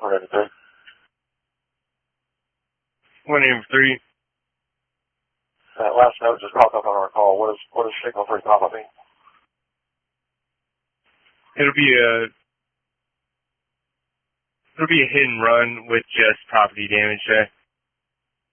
We're ready to. 183. That last note just popped up on our call. What does signal 3 pop up mean? It'll be a hit and run with just property damage there.